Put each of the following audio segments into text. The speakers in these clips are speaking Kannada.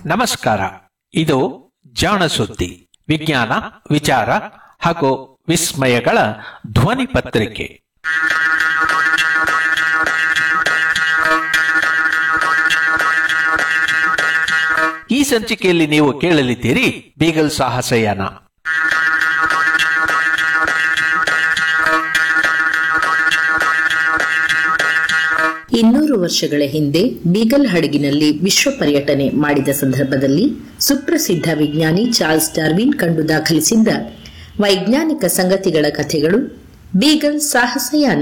ನಮಸ್ಕಾರ. ಇದು ಜಾಣ ಸುದ್ದಿ, ವಿಜ್ಞಾನ, ವಿಚಾರ ಹಾಗೂ ವಿಸ್ಮಯಗಳ ಧ್ವನಿ ಪತ್ರಿಕೆ. ಈ ಸಂಚಿಕೆಯಲ್ಲಿ ನೀವು ಕೇಳಲಿದ್ದೀರಿ ಬೀಗಲ್ ಸಾಹಸಯಾನ. 200 ವರ್ಷಗಳ ಹಿಂದೆ ಬೀಗಲ್ ಹಡಗಿನಲ್ಲಿ ವಿಶ್ವ ಪರ್ಯಟನೆ ಮಾಡಿದ ಸಂದರ್ಭದಲ್ಲಿ ಸುಪ್ರಸಿದ್ಧ ವಿಜ್ಞಾನಿ ಚಾರ್ಲ್ಸ್ ಡಾರ್ವಿನ್ ಕಂಡು ದಾಖಲಿಸಿದ್ದ ವೈಜ್ಞಾನಿಕ ಸಂಗತಿಗಳ ಕಥೆಗಳು ಬೀಗಲ್ ಸಾಹಸಯಾನ.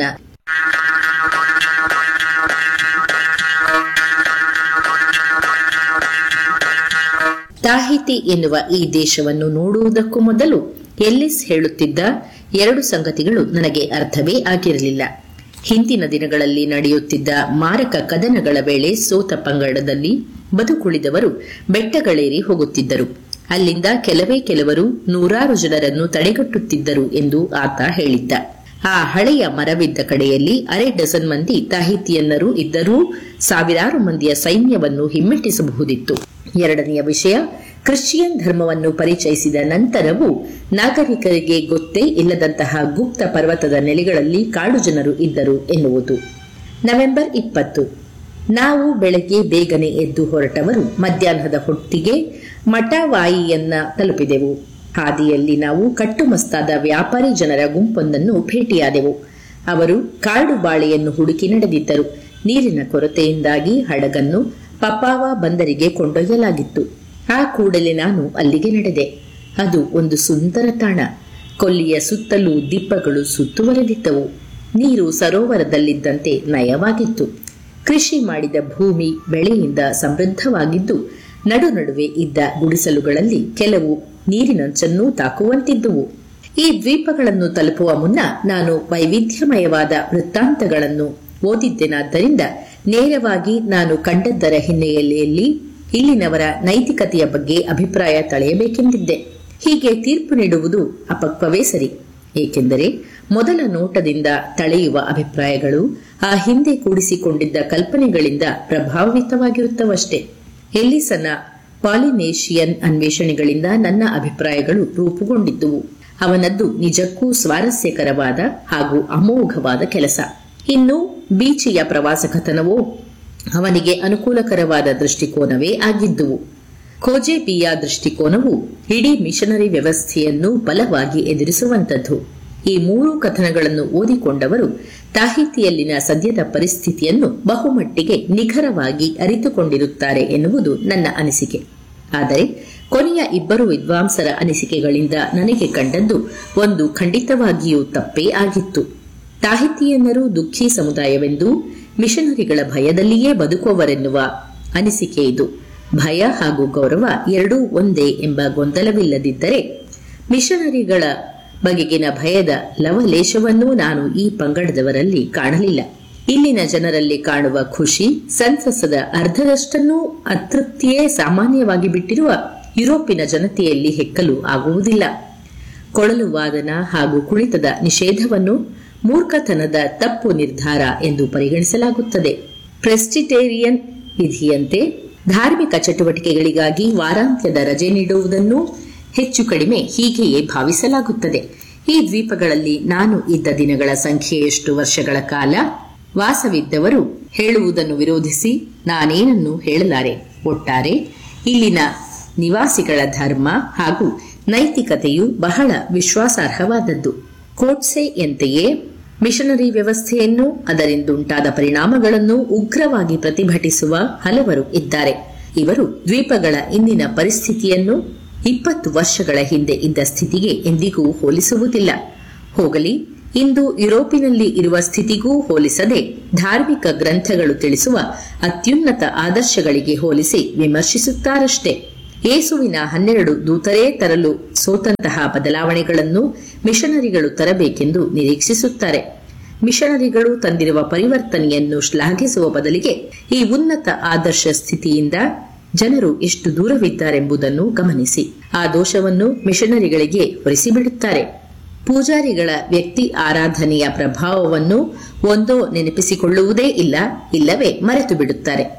ತಾಹಿತಿ ಎನ್ನುವ ಈ ದೇಶವನ್ನು ನೋಡುವುದಕ್ಕೂ ಮೊದಲು ಎಲ್ಲಿಸ್ ಹೇಳುತ್ತಿದ್ದ 2 ಸಂಗತಿಗಳು ನನಗೆ ಅರ್ಥವೇ ಆಗಿರಲಿಲ್ಲ. ಹಿಂದಿನ ದಿನಗಳಲ್ಲಿ ನಡೆಯುತ್ತಿದ್ದ ಮಾರಕ ಕದನಗಳ ವೇಳೆ ಸೋತ ಪಂಗಡದಲ್ಲಿ ಬದುಕುಳಿದವರು ಬೆಟ್ಟಗಳೇರಿ ಹೋಗುತ್ತಿದ್ದರು. ಅಲ್ಲಿಂದ ಕೆಲವರು 100 ಜನರನ್ನು ತಡೆಗಟ್ಟುತ್ತಿದ್ದರು ಎಂದು ಆತ ಹೇಳಿದ್ದ. ಆ ಹಳೆಯ ಮರವಿದ್ದ ಕಡೆಯಲ್ಲಿ 1/2 ಡಜನ್ ಮಂದಿ ತಾಹಿತಿಯನ್ನರು ಇದ್ದರೂ ಸಾವಿರಾರು ಮಂದಿಯ ಸೈನ್ಯವನ್ನು ಹಿಮ್ಮೆಟ್ಟಿಸಬಹುದಿತ್ತು. 2ನೆಯ ವಿಷಯ, ಕ್ರಿಶ್ಚಿಯನ್ ಧರ್ಮವನ್ನು ಪರಿಚಯಿಸಿದ ನಂತರವೂ ನಾಗರಿಕರಿಗೆ ಗೊತ್ತೇ ಇಲ್ಲದಂತಹ ಗುಪ್ತ ಪರ್ವತದ ನೆಲೆಗಳಲ್ಲಿ ಕಾಡು ಜನರು ಇದ್ದರು ಎನ್ನುವುದು. ನವೆಂಬರ್ 20. ನಾವು ಬೆಳಗ್ಗೆ ಬೇಗನೆ ಎದ್ದು ಹೊರಟವರು ಮಧ್ಯಾಹ್ನದ ಹೊತ್ತಿಗೆ ಮಟವಾಯಿಯನ್ನ ತಲುಪಿದೆವು. ಹಾದಿಯಲ್ಲಿ ನಾವು ಕಟ್ಟುಮಸ್ತಾದ ವ್ಯಾಪಾರಿ ಜನರ ಗುಂಪೊಂದನ್ನು ಭೇಟಿಯಾದೆವು. ಅವರು ಕಾಡು ಬಾಳೆಯನ್ನು ಹುಡುಕಿ ನಡೆದಿದ್ದರು. ನೀರಿನ ಕೊರತೆಯಿಂದಾಗಿ ಹಡಗನ್ನು ಪಪಾವಾ ಬಂದರಿಗೆ ಕೊಂಡೊಯ್ಯಲಾಗಿತ್ತು. ಆ ಕೂಡಲೇ ನಾನು ಅಲ್ಲಿಗೆ ನಡೆದೆ. ಅದು ಒಂದು ಸುಂದರ ತಾಣ. ಕೊಲ್ಲಿಯ ಸುತ್ತಲೂ ದಿಬ್ಬಗಳು ಸುತ್ತುವರೆದಿದ್ದವು. ನೀರು ಸರೋವರದಲ್ಲಿದ್ದಂತೆ ನಯವಾಗಿತ್ತು. ಕೃಷಿ ಮಾಡಿದ ಭೂಮಿ ಬೆಳೆಯಿಂದ ಸಮೃದ್ಧವಾಗಿದ್ದು, ನಡುವೆ ಇದ್ದ ಗುಡಿಸಲುಗಳಲ್ಲಿ ಕೆಲವು ನೀರಿನಂಚನ್ನೂ ತಾಕುವಂತಿದ್ದುವು. ಈ ದ್ವೀಪಗಳನ್ನು ತಲುಪುವ ಮುನ್ನ ನಾನು ವೈವಿಧ್ಯಮಯವಾದ ವೃತ್ತಾಂತಗಳನ್ನು ಓದಿದ್ದೆನಾದ್ದರಿಂದ ನೇರವಾಗಿ ನಾನು ಕಂಡದ್ದರ ಹಿನ್ನೆಲೆಯಲ್ಲಿ ಇಲ್ಲಿನವರ ನೈತಿಕತೆಯ ಬಗ್ಗೆ ಅಭಿಪ್ರಾಯ ತಳೆಯಬೇಕೆಂದಿದ್ದೆ. ಹೀಗೆ ತೀರ್ಪು ನೀಡುವುದು ಅಪಕ್ವವೇ ಸರಿ. ಏಕೆಂದರೆ ಮೊದಲ ನೋಟದಿಂದ ತಳೆಯುವ ಅಭಿಪ್ರಾಯಗಳು ಆ ಹಿಂದೆ ಕೂಡಿಸಿಕೊಂಡಿದ್ದ ಕಲ್ಪನೆಗಳಿಂದ ಪ್ರಭಾವಿತವಾಗಿರುತ್ತವಷ್ಟೇ. ಎಲ್ಲಿಸನ ಪಾಲಿನೇಷಿಯನ್ ಅನ್ವೇಷಣೆಗಳಿಂದ ನನ್ನ ಅಭಿಪ್ರಾಯಗಳು ರೂಪುಗೊಂಡಿದ್ದುವು. ಅವನದ್ದು ನಿಜಕ್ಕೂ ಸ್ವಾರಸ್ಯಕರವಾದ ಹಾಗೂ ಅಮೋಘವಾದ ಕೆಲಸ. ಇನ್ನು ಬೀಚಿಯ ಪ್ರವಾಸ ಕಥನವೋ ಅವನಿಗೆ ಅನುಕೂಲಕರವಾದ ದೃಷ್ಟಿಕೋನವೇ ಆಗಿದ್ದುವು. ಖೋಜೆಬಿಯ ದೃಷ್ಟಿಕೋನವು ಇಡೀ ಮಿಷನರಿ ವ್ಯವಸ್ಥೆಯನ್ನು ಬಲವಾಗಿ ಎದುರಿಸುವಂತದ್ದು. ಈ 3 ಕಥನಗಳನ್ನು ಓದಿಕೊಂಡವರು ತಾಹಿತಿಯಲ್ಲಿನ ಸದ್ಯದ ಪರಿಸ್ಥಿತಿಯನ್ನು ಬಹುಮಟ್ಟಿಗೆ ನಿಖರವಾಗಿ ಅರಿತುಕೊಂಡಿರುತ್ತಾರೆ ಎನ್ನುವುದು ನನ್ನ ಅನಿಸಿಕೆ. ಆದರೆ ಕೊನೆಯ 2 ವಿದ್ವಾಂಸರ ಅನಿಸಿಕೆಗಳಿಂದ ನನಗೆ ಕಂಡದ್ದು ಒಂದು ಖಂಡಿತವಾಗಿಯೂ ತಪ್ಪೇ ಆಗಿತ್ತು. ತಾಹಿತಿಯನ್ನರು ದುಃಖಿ ಸಮುದಾಯವೆಂದು, ಮಿಷನರಿಗಳ ಭಯದಲ್ಲಿಯೇ ಬದುಕುವವರೆನ್ನುವ ಅನಿಸಿಕೆ ಇದು. ಭಯ ಹಾಗೂ ಗೌರವ ಎರಡೂ ಒಂದೇ ಎಂಬ ಗೊಂದಲವಿಲ್ಲದಿದ್ದರೆ ಮಿಷನರಿಗಳ ಬಗೆಗಿನ ಭಯದ ಲವಲೇಶವನ್ನೂ ನಾನು ಈ ಪಂಗಡದವರಲ್ಲಿ ಕಾಣಲಿಲ್ಲ. ಇಲ್ಲಿನ ಜನರಲ್ಲಿ ಕಾಣುವ ಖುಷಿ, ಸಂತಸದ ಅರ್ಧದಷ್ಟನ್ನೂ ಅತೃಪ್ತಿಯೇ ಸಾಮಾನ್ಯವಾಗಿ ಬಿಟ್ಟಿರುವ ಯುರೋಪಿನ ಜನತೆಯಲ್ಲಿ ಹೆಕ್ಕಲು ಆಗುವುದಿಲ್ಲ. ಕೊಳಲು ವಾದನ ಹಾಗೂ ಕುಣಿತದ ನಿಷೇಧವನ್ನು ಮೂರ್ಖತನದ ತಪ್ಪು ನಿರ್ಧಾರ ಎಂದು ಪರಿಗಣಿಸಲಾಗುತ್ತದೆ. ಪ್ರೆಸ್ಟಿಟೇರಿಯನ್ ವಿಧಿಯಂತೆ ಧಾರ್ಮಿಕ ಚಟುವಟಿಕೆಗಳಿಗಾಗಿ ವಾರಾಂತ್ಯದ ರಜೆ ನೀಡುವುದನ್ನು ಹೆಚ್ಚು ಕಡಿಮೆ ಹೀಗೆಯೇ ಭಾವಿಸಲಾಗುತ್ತದೆ. ಈ ದ್ವೀಪಗಳಲ್ಲಿ ನಾನು ಇದ್ದ ದಿನಗಳ ಸಂಖ್ಯೆಯಷ್ಟು ವರ್ಷಗಳ ಕಾಲ ವಾಸವಿದ್ದವರು ಹೇಳುವುದನ್ನು ವಿರೋಧಿಸಿ ನಾನೇನನ್ನು ಹೇಳಲಾರೆ. ಒಟ್ಟಾರೆ ಇಲ್ಲಿನ ನಿವಾಸಿಗಳ ಧರ್ಮ ಹಾಗೂ ನೈತಿಕತೆಯು ಬಹಳ ವಿಶ್ವಾಸಾರ್ಹವಾದದ್ದು. ಕೋಟ್ಸೆಯಂತೆಯೇ ಮಿಷನರಿ ವ್ಯವಸ್ಥೆಯನ್ನು, ಅದರಿಂದುಂಟಾದ ಪರಿಣಾಮಗಳನ್ನು ಉಗ್ರವಾಗಿ ಪ್ರತಿಭಟಿಸುವ ಹಲವರು ಇದ್ದಾರೆ. ಇವರು ದ್ವೀಪಗಳ ಇಂದಿನ ಪರಿಸ್ಥಿತಿಯನ್ನು 20 ವರ್ಷಗಳ ಹಿಂದೆ ಇದ್ದ ಸ್ಥಿತಿಗೆ ಎಂದಿಗೂ ಹೋಲಿಸುವುದಿಲ್ಲ. ಹೋಗಲಿ, ಇಂದು ಯುರೋಪಿನಲ್ಲಿ ಇರುವ ಸ್ಥಿತಿಗೂ ಹೋಲಿಸದೆ ಧಾರ್ಮಿಕ ಗ್ರಂಥಗಳು ತಿಳಿಸುವ ಅತ್ಯುನ್ನತ ಆದರ್ಶಗಳಿಗೆ ಹೋಲಿಸಿ ವಿಮರ್ಶಿಸುತ್ತಾರಷ್ಟೇ. ಯೇಸುವಿನ 12 ದೂತರೇ ತರಲು ಸೋತಂತಹ ಬದಲಾವಣೆಗಳನ್ನು ಮಿಷನರಿಗಳು ತರಬೇಕೆಂದು ನಿರೀಕ್ಷಿಸುತ್ತಾರೆ. ಮಿಷನರಿಗಳು ತಂದಿರುವ ಪರಿವರ್ತನೆಯನ್ನು ಶ್ಲಾಘಿಸುವ ಬದಲಿಗೆ ಈ ಉನ್ನತ ಆದರ್ಶ ಸ್ಥಿತಿಯಿಂದ ಜನರು ಎಷ್ಟು ದೂರವಿದ್ದಾರೆಂಬುದನ್ನು ಗಮನಿಸಿ ಆ ದೋಷವನ್ನು ಮಿಷನರಿಗಳಿಗೆ ಹೊರಿಸಿಬಿಡುತ್ತಾರೆ. ಪೂಜಾರಿಗಳ ವ್ಯಕ್ತಿ ಆರಾಧನೆಯ ಪ್ರಭಾವವನ್ನು ಒಂದೋ ನೆನಪಿಸಿಕೊಳ್ಳುವುದೇ ಇಲ್ಲ, ಇಲ್ಲವೇ ಮರೆತು ಬಿಡುತ್ತಾರೆ.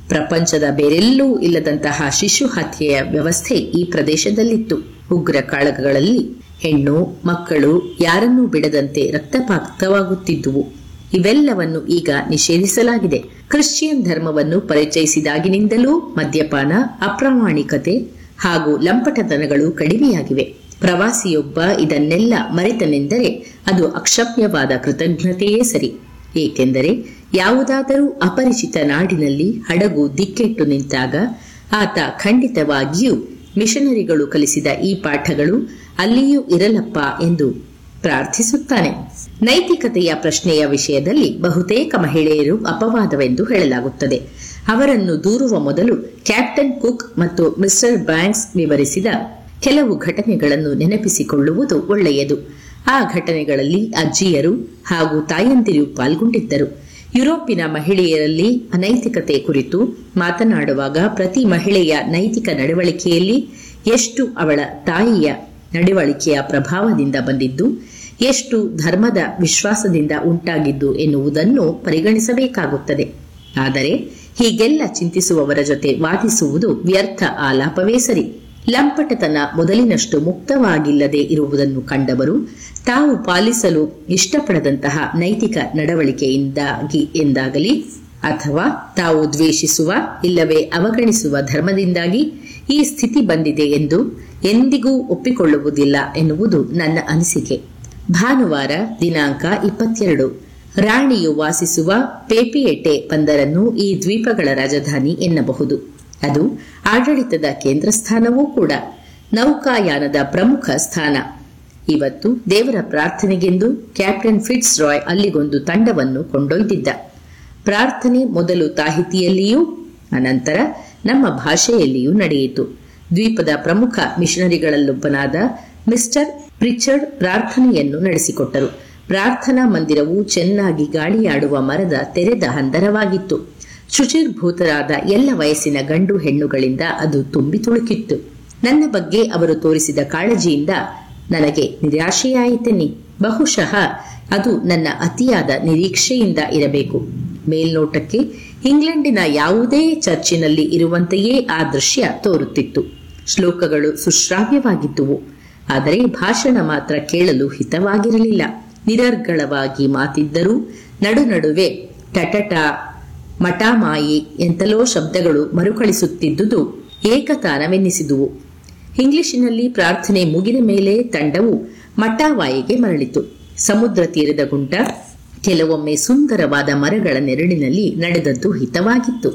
ಪ್ರಪಂಚದ ಬೇರೆಲ್ಲೂ ಇಲ್ಲದಂತಹ ಶಿಶು ಹತ್ಯೆಯ ವ್ಯವಸ್ಥೆ ಈ ಪ್ರದೇಶದಲ್ಲಿತ್ತು. ಉಗ್ರ ಕಾಳಗಗಳಲ್ಲಿ ಹೆಣ್ಣು ಮಕ್ಕಳು ಯಾರನ್ನೂ ಬಿಡದಂತೆ ರಕ್ತಪಾತವಾಗುತ್ತಿದ್ದುವು. ಇವೆಲ್ಲವನ್ನು ಈಗ ನಿಷೇಧಿಸಲಾಗಿದೆ. ಕ್ರಿಶ್ಚಿಯನ್ ಧರ್ಮವನ್ನು ಪರಿಚಯಿಸಿದಾಗಿನಿಂದಲೂ ಮದ್ಯಪಾನ, ಅಪ್ರಾಮಾಣಿಕತೆ ಹಾಗೂ ಲಂಪಟತನಗಳು ಕಡಿಮೆಯಾಗಿವೆ. ಪ್ರವಾಸಿಯೊಬ್ಬ ಇದನ್ನೆಲ್ಲ ಮರೆತನೆಂದರೆ ಅದು ಅಕ್ಷಮ್ಯವಾದ ಕೃತಜ್ಞತೆಯೇ ಸರಿ. ಏಕೆಂದರೆ ಯಾವುದಾದರೂ ಅಪರಿಚಿತ ನಾಡಿನಲ್ಲಿ ಹಡಗು ದಿಕ್ಕೆಟ್ಟು ನಿಂತಾಗ ಆತ ಖಂಡಿತವಾಗಿಯೂ ಮಿಷನರಿಗಳು ಕಲಿಸಿದ ಈ ಪಾಠಗಳು ಅಲ್ಲಿಯೂ ಇರಲಪ್ಪ ಎಂದು ಪ್ರಾರ್ಥಿಸುತ್ತಾನೆ. ನೈತಿಕತೆಯ ಪ್ರಶ್ನೆಯ ವಿಷಯದಲ್ಲಿ ಬಹುತೇಕ ಮಹಿಳೆಯರು ಅಪವಾದವೆಂದು ಹೇಳಲಾಗುತ್ತದೆ. ಅವರನ್ನು ದೂರುವ ಮೊದಲು ಕ್ಯಾಪ್ಟನ್ ಕುಕ್ ಮತ್ತು ಮಿಸ್ಟರ್ ಬ್ಯಾಂಕ್ಸ್ ವಿವರಿಸಿದ ಕೆಲವು ಘಟನೆಗಳನ್ನು ನೆನಪಿಸಿಕೊಳ್ಳುವುದು ಒಳ್ಳೆಯದು. ಆ ಘಟನೆಗಳಲ್ಲಿ ಅಜ್ಜಿಯರು ಹಾಗೂ ತಾಯಂದಿರು ಪಾಲ್ಗೊಂಡಿದ್ದರು. ಯುರೋಪಿನ ಮಹಿಳೆಯರಲ್ಲಿ ಅನೈತಿಕತೆ ಕುರಿತು ಮಾತನಾಡುವಾಗ ಪ್ರತಿ ಮಹಿಳೆಯ ನೈತಿಕ ನಡವಳಿಕೆಯಲ್ಲಿ ಎಷ್ಟು ಅವಳ ತಾಯಿಯ ನಡವಳಿಕೆಯ ಪ್ರಭಾವದಿಂದ ಬಂದಿದ್ದು, ಎಷ್ಟು ಧರ್ಮದ ವಿಶ್ವಾಸದಿಂದ ಉಂಟಾಗಿದ್ದು ಎನ್ನುವುದನ್ನು ಪರಿಗಣಿಸಬೇಕಾಗುತ್ತದೆ. ಆದರೆ ಹೀಗೆಲ್ಲ ಚಿಂತಿಸುವವರ ಜೊತೆ ವಾದಿಸುವುದು ವ್ಯರ್ಥ ಆಲಾಪವೇ ಸರಿ. ಲಂಪಟತನ ಮೊದಲಿನಷ್ಟು ಮುಕ್ತವಾಗಿಲ್ಲದೆ ಇರುವುದನ್ನು ಕಂಡವರು ತಾವು ಪಾಲಿಸಲು ಇಷ್ಟಪಡದಂತಹ ನೈತಿಕ ನಡವಳಿಕೆಯಿಂದಾಗಿ ಎಂದಾಗಲಿ ಅಥವಾ ತಾವು ದ್ವೇಷಿಸುವ ಇಲ್ಲವೇ ಅವಗಣಿಸುವ ಧರ್ಮದಿಂದಾಗಿ ಈ ಸ್ಥಿತಿ ಬಂದಿದೆ ಎಂದು ಎಂದಿಗೂ ಒಪ್ಪಿಕೊಳ್ಳುವುದಿಲ್ಲ ಎನ್ನುವುದು ನನ್ನ ಅನಿಸಿಕೆ. ಭಾನುವಾರ ದಿನಾಂಕ 22 ರಾಣಿಯು ವಾಸಿಸುವ ಪೇಪಿಯೆಟೆ ಬಂದರನ್ನು ಈ ದ್ವೀಪಗಳ ರಾಜಧಾನಿ ಎನ್ನಬಹುದು. ಅದು ಆಡಳಿತದ ಕೇಂದ್ರ ಸ್ಥಾನವೂ ಕೂಡ, ನೌಕಾಯಾನದ ಪ್ರಮುಖ ಸ್ಥಾನ. ಇವತ್ತು ದೇವರ ಪ್ರಾರ್ಥನೆಗೆಂದು ಕ್ಯಾಪ್ಟನ್ ಫಿಟ್ಸ್ ರಾಯ್ ಅಲ್ಲಿಗೊಂದು ತಂಡವನ್ನು ಕೊಂಡೊಯ್ದಿದ್ದ. ಪ್ರಾರ್ಥನೆ ಮೊದಲು ತಾಹಿತಿಯಲ್ಲಿಯೂ ಅನಂತರ ನಮ್ಮ ಭಾಷೆಯಲ್ಲಿಯೂ ನಡೆಯಿತು. ದ್ವೀಪದ ಪ್ರಮುಖ ಮಿಷನರಿಗಳಲ್ಲೊಬ್ಬನಾದ ಮಿಸ್ಟರ್ ಪ್ರಿಚರ್ಡ್ ಪ್ರಾರ್ಥನೆಯನ್ನು ನಡೆಸಿಕೊಟ್ಟರು. ಪ್ರಾರ್ಥನಾ ಮಂದಿರವು ಚೆನ್ನಾಗಿ ಗಾಳಿಯಾಡುವ ಮರದ ತೆರೆದ ಹಂದರವಾಗಿತ್ತು. ಶುಚಿರ್ಭೂತರಾದ ಎಲ್ಲ ವಯಸ್ಸಿನ ಗಂಡು ಹೆಣ್ಣುಗಳಿಂದ ಅದು ತುಂಬಿ ತುಳುಕಿತ್ತು. ನನ್ನ ಬಗ್ಗೆ ಅವರು ತೋರಿಸಿದ ಕಾಳಜಿಯಿಂದ ನನಗೆ ನಿರಾಶೆಯಾಯಿತೆನ್ನಿ. ಬಹುಶಃ ಅದು ನನ್ನ ಅತಿಯಾದ ನಿರೀಕ್ಷೆಯಿಂದ ಇರಬೇಕು. ಮೇಲ್ನೋಟಕ್ಕೆ ಇಂಗ್ಲೆಂಡಿನ ಯಾವುದೇ ಚರ್ಚಿನಲ್ಲಿ ಇರುವಂತೆಯೇ ಆ ದೃಶ್ಯ ತೋರುತ್ತಿತ್ತು. ಶ್ಲೋಕಗಳು ಸುಶ್ರಾವ್ಯವಾಗಿದ್ದುವು, ಆದರೆ ಭಾಷಣ ಮಾತ್ರ ಕೇಳಲು ಹಿತವಾಗಿರಲಿಲ್ಲ. ನಿರರ್ಗಳವಾಗಿ ಮಾತಿದ್ದರೂ ನಡುವೆ ಟಟಟ, ಮಟಾಮಾಯಿ ಎಂತಲೋ ಶಬ್ದಗಳು ಮರುಕಳಿಸುತ್ತಿದ್ದುದು ಏಕತಾನವೆನ್ನಿಸಿದುವು. ಇಂಗ್ಲಿಶಿನಲ್ಲಿ ಪ್ರಾರ್ಥನೆ ಮುಗಿದ ಮೇಲೆ ತಂಡವು ಮಟಾವಾಯಿಗೆ ಮರಳಿತು. ಸಮುದ್ರ ತೀರದ ಗುಂಟ, ಕೆಲವೊಮ್ಮೆ ಸುಂದರವಾದ ಮರಗಳ ನೆರಳಿನಲ್ಲಿ ನಡೆದದ್ದು ಹಿತವಾಗಿತ್ತು.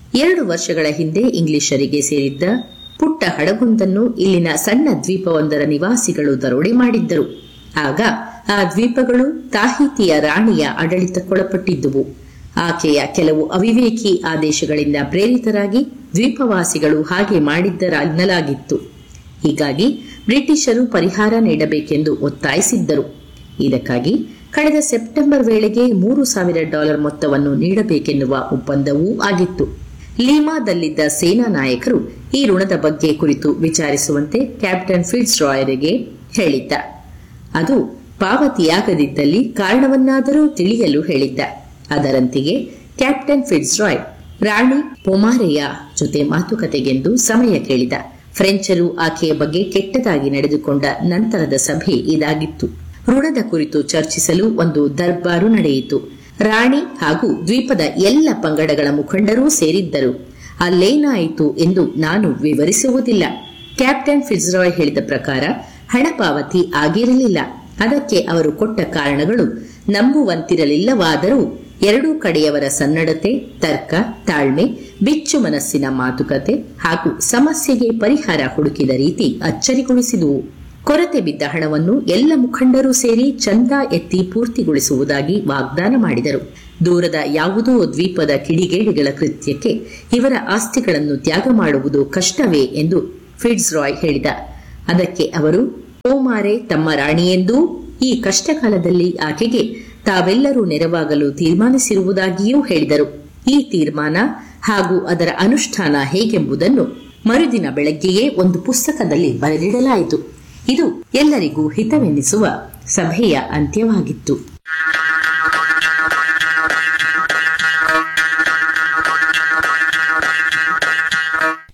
2 ವರ್ಷಗಳ ಹಿಂದೆ ಇಂಗ್ಲಿಷರಿಗೆ ಸೇರಿದ್ದ ಪುಟ್ಟ ಹಡಗೊಂದನ್ನು ಇಲ್ಲಿನ ಸಣ್ಣ ದ್ವೀಪವೊಂದರ ನಿವಾಸಿಗಳು ದರೋಡೆ ಮಾಡಿದ್ದರು. ಆಗ ಆ ದ್ವೀಪಗಳು ತಾಹಿತಿಯ ರಾಣಿಯ ಆಡಳಿತಕ್ಕೊಳಪಟ್ಟಿದ್ದುವು. ಆಕೆಯ ಕೆಲವು ಅವಿವೇಕಿ ಆದೇಶಗಳಿಂದ ಪ್ರೇರಿತರಾಗಿ ದ್ವೀಪವಾಸಿಗಳು ಹಾಗೆ ಮಾಡಿದ್ದರೆನ್ನಲಾಗಿತ್ತು. ಹೀಗಾಗಿ ಬ್ರಿಟಿಷರು ಪರಿಹಾರ ನೀಡಬೇಕೆಂದು ಒತ್ತಾಯಿಸಿದ್ದರು. ಇದಕ್ಕಾಗಿ ಕಳೆದ ಸೆಪ್ಟೆಂಬರ್ ವೇಳೆಗೆ $3,000 ಮೊತ್ತವನ್ನು ನೀಡಬೇಕೆನ್ನುವ ಒಪ್ಪಂದವೂ ಆಗಿತ್ತು. ಲೀಮಾದಲ್ಲಿದ್ದ ಸೇನಾ ನಾಯಕರು ಈ ಋಣದ ಬಗ್ಗೆ ಕುರಿತು ವಿಚಾರಿಸುವಂತೆ ಕ್ಯಾಪ್ಟನ್ ಫಿಟ್ಸ್ ರಾಯರಿಗೆ ಹೇಳಿದ್ದ. ಅದು ಪಾವತಿಯಾಗದಿದ್ದಲ್ಲಿ ಕಾರಣವನ್ನಾದರೂ ತಿಳಿಯಲು ಹೇಳಿದ್ದ. ಅದರಂತೆಯೇ ಕ್ಯಾಪ್ಟನ್ ಫಿಟ್ಸ್ ರಾಯ್ ರಾಣಿ ಪೊಮಾರೆಯ ಜೊತೆ ಮಾತುಕತೆಗೆಂದು ಸಮಯ ಕೇಳಿದ. ಫ್ರೆಂಚರು ಆಕೆಯ ಬಗ್ಗೆ ಕೆಟ್ಟದಾಗಿ ನಡೆದುಕೊಂಡ ನಂತರದ ಸಭೆ ಇದಾಗಿತ್ತು. ಋಣದ ಕುರಿತು ಚರ್ಚಿಸಲು ಒಂದು ದರ್ಬಾರು ನಡೆಯಿತು. ರಾಣಿ ಹಾಗೂ ದ್ವೀಪದ ಎಲ್ಲ ಪಂಗಡಗಳ ಮುಖಂಡರೂ ಸೇರಿದ್ದರು. ಅಲ್ಲೇನಾಯಿತು ಎಂದು ನಾನು ವಿವರಿಸುವುದಿಲ್ಲ. ಕ್ಯಾಪ್ಟನ್ ಫಿಟ್ಸ್ ರಾಯ್ ಹೇಳಿದ ಪ್ರಕಾರ ಹಣ ಪಾವತಿ ಆಗಿರಲಿಲ್ಲ. ಅದಕ್ಕೆ ಅವರು ಕೊಟ್ಟ ಕಾರಣಗಳು ನಂಬುವಂತಿರಲಿಲ್ಲವಾದರೂ ಎರಡೂ ಕಡೆಯವರ ಸನ್ನಡತೆ, ತರ್ಕ, ತಾಳ್ಮೆ, ಬಿಚ್ಚು ಮನಸ್ಸಿನ ಮಾತುಕತೆ ಹಾಗೂ ಸಮಸ್ಯೆಗೆ ಪರಿಹಾರ ಹುಡುಕಿದ ರೀತಿ ಅಚ್ಚರಿಗೊಳಿಸಿದುವು. ಕೊರತೆ ಬಿದ್ದ ಹಣವನ್ನು ಎಲ್ಲ ಮುಖಂಡರೂ ಸೇರಿ ಚಂದ ಎತ್ತಿ ಪೂರ್ತಿಗೊಳಿಸುವುದಾಗಿ ವಾಗ್ದಾನ ಮಾಡಿದರು. ದೂರದ ಯಾವುದೋ ದ್ವೀಪದ ಕಿಡಿಗೇಡಿಗಳ ಕೃತ್ಯಕ್ಕೆ ಇವರ ಆಸ್ತಿಗಳನ್ನು ತ್ಯಾಗ ಮಾಡುವುದು ಕಷ್ಟವೇ ಎಂದು ಫಿಟ್ಸ್ ರಾಯ್ ಹೇಳಿದ. ಅದಕ್ಕೆ ಅವರು ಪೊಮಾರೆ ತಮ್ಮ ರಾಣಿಯೆಂದೂ ಈ ಕಷ್ಟಕಾಲದಲ್ಲಿ ಆಕೆಗೆ ತಾವೆಲ್ಲರೂ ನೆರವಾಗಲು ತೀರ್ಮಾನಿಸಿರುವುದಾಗಿಯೂ ಹೇಳಿದರು. ಈ ತೀರ್ಮಾನ ಹಾಗೂ ಅದರ ಅನುಷ್ಠಾನ ಹೇಗೆಂಬುದನ್ನು ಮರುದಿನ ಬೆಳಗ್ಗೆಯೇ ಒಂದು ಪುಸ್ತಕದಲ್ಲಿ ಬರೆದಿಡಲಾಯಿತು. ಇದು ಎಲ್ಲರಿಗೂ ಹಿತವೆನ್ನಿಸುವ ಸಭೆಯ ಅಂತ್ಯವಾಗಿತ್ತು.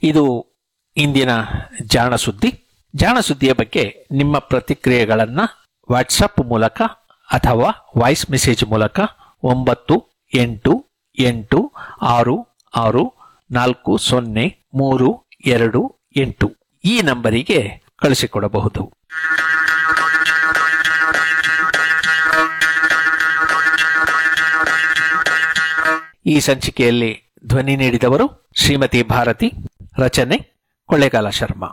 ಇದು ಇಂದಿನ ಜಾಣ ಸುದ್ದಿ. ಜಾಣ ಸುದ್ದಿಯ ಬಗ್ಗೆ ನಿಮ್ಮ ಪ್ರತಿಕ್ರಿಯೆಗಳನ್ನು ವಾಟ್ಸಪ್ ಮೂಲಕ ಅಥವಾ ವಾಯ್ಸ್ ಮೆಸೇಜ್ ಮೂಲಕ 9886640328 ಈ ನಂಬರಿಗೆ ಕಳಿಸಿಕೊಡಬಹುದು. ಈ ಸಂಚಿಕೆಯಲ್ಲಿ ಧ್ವನಿ ನೀಡಿದವರು ಶ್ರೀಮತಿ ಭಾರತಿ, ರಚನೆ ಕೊಳ್ಳೇಗಾಲ ಶರ್ಮಾ.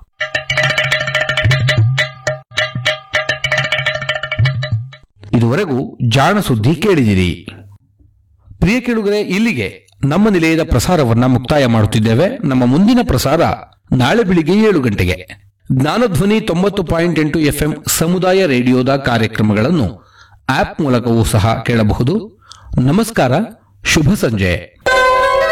ಇದುವರೆಗೂ ಜಾಣ ಸುದ್ದಿ ಕೇಳಿದಿರಿ. ಪ್ರಿಯ ಕೇಳುಗರೆ, ಇಲ್ಲಿಗೆ ನಮ್ಮ ನಿಲಯದ ಪ್ರಸಾರವನ್ನ ಮುಕ್ತಾಯ ಮಾಡುತ್ತಿದ್ದೇವೆ. ನಮ್ಮ ಮುಂದಿನ ಪ್ರಸಾರ ನಾಳೆ ಬೆಳಿಗ್ಗೆ 7 ಗಂಟೆಗೆ. ಜ್ಞಾನಧ್ವನಿ 90.8 FM ಸಮುದಾಯ ರೇಡಿಯೋದ ಕಾರ್ಯಕ್ರಮಗಳನ್ನು ಆಪ್ ಮೂಲಕವೂ ಸಹ ಕೇಳಬಹುದು. ನಮಸ್ಕಾರ, ಶುಭ ಸಂಜೆ.